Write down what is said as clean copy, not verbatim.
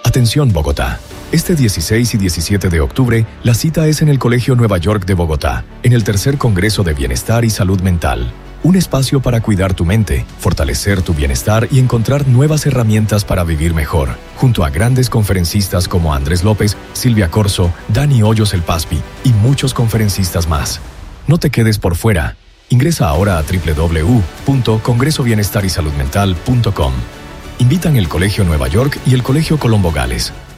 Atención Bogotá. Este 16 y 17 de octubre, la cita es en el Colegio Nueva York de Bogotá, en el tercer Congreso de Bienestar y Salud Mental. Un espacio para cuidar tu mente, fortalecer tu bienestar y encontrar nuevas herramientas para vivir mejor, junto a grandes conferencistas como Andrés López, Silvia Corso, Dani Hoyos el Paspi y muchos conferencistas más. No te quedes por fuera. Ingresa ahora a www.congresobienestarisaludmental.com. Invitan el Colegio Nueva York y el Colegio Colombo Gales.